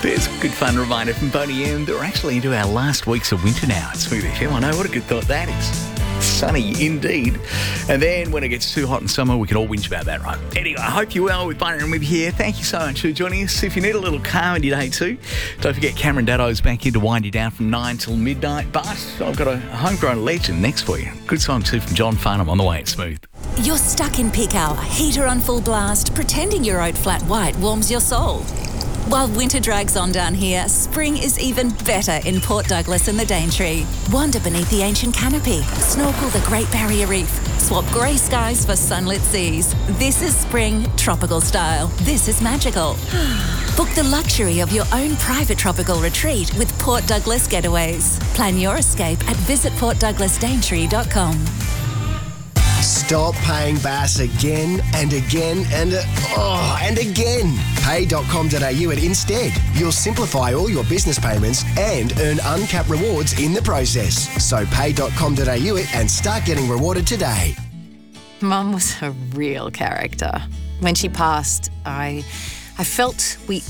There's a good fun reminder from Boney M that we're actually into our last weeks of winter now. It's Smooth FM. I know, what a good thought that is. Sunny indeed. And then when it gets too hot in summer, we can all whinge about that, right? Anyway, I hope you're well with Boney M here. Thank you so much for joining us. If you need a little calm in your day too, don't forget Cameron Daddo's back here to wind you down from 9 till midnight. But I've got a homegrown legend next for you. Good song too from John Farnham on the way at Smooth. You're stuck in peak hour, heater on full blast, pretending your oat flat white warms your soul. While winter drags on down here, spring is even better in Port Douglas and the Daintree. Wander beneath the ancient canopy, snorkel the Great Barrier Reef, swap grey skies for sunlit seas. This is spring tropical style. This is magical. Book the luxury of your own private tropical retreat with Port Douglas Getaways. Plan your escape at visitportdouglasdaintree.com. Stop paying Bass again and again and again. Pay.com.au at Instead. You'll simplify all your business payments and earn uncapped rewards in the process. So pay.com.au it and start getting rewarded today. Mum was a real character. When she passed, I felt we